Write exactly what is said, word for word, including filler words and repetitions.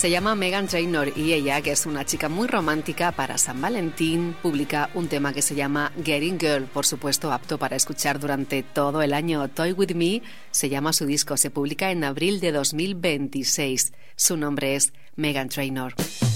Se llama Meghan Trainor y ella, que es una chica muy romántica, para San Valentín publica un tema que se llama Getting Girl, por supuesto apto para escuchar durante todo el año. Toy With Me se llama su disco, se publica en abril de dos mil veintiséis. Su nombre es Meghan Trainor.